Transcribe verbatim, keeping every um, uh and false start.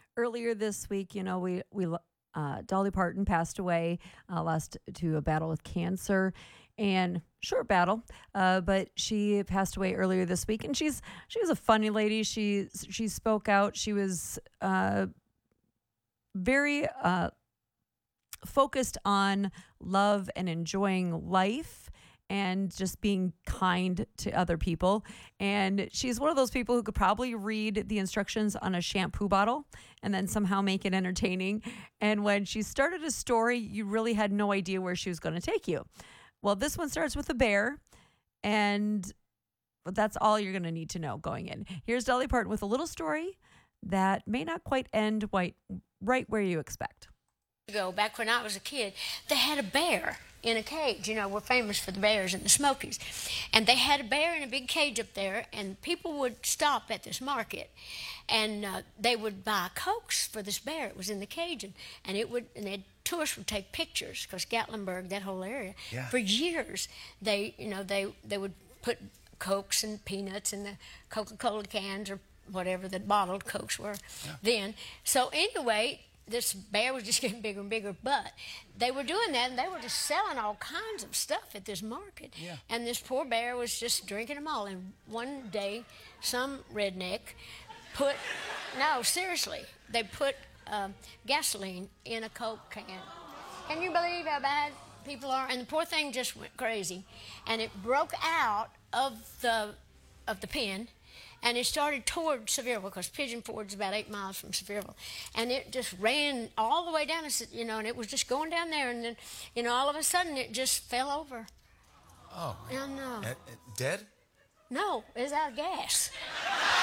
Earlier this week, you know, we we lo- uh, Dolly Parton passed away, uh, lost to a battle with cancer, and short battle, uh, but she passed away earlier this week. And she's she was a funny lady. She she spoke out. She was uh, very uh, focused on love and enjoying life and just being kind to other people. And she's one of those people who could probably read the instructions on a shampoo bottle and then somehow make it entertaining. And when she started a story, you really had no idea where she was going to take you. Well, this one starts with a bear, and that's all you're going to need to know going in. Here's Dolly Parton with a little story that may not quite end right, right where you expect. Ago, back when I was a kid, they had a bear in a cage. You know, we're famous for the bears in the Smokies. And they had a bear in a big cage up there, and people would stop at this market, and uh, they would buy Cokes for this bear. It was in the cage, and, and it would, and they'd, tourists would take pictures, because Gatlinburg, that whole area, Yeah. for years, they, you know, they, they would put Cokes and peanuts in the Coca-Cola cans or whatever the bottled Cokes were Yeah. then. So anyway, this bear was just getting bigger and bigger, but they were doing that, and they were just selling all kinds of stuff at this market. Yeah. And this poor bear was just drinking them all. And one day, some redneck put, no, seriously, they put um, gasoline in a Coke can. Can you believe how bad people are? And the poor thing just went crazy, and it broke out of the of the pen. And it started toward Sevierville, because Pigeon Ford's about eight miles from Sevierville. And it just ran all the way down, you know, and it was just going down there. And then, you know, all of a sudden it just fell over. Oh. I know. Uh, uh, dead? No, it was out of gas.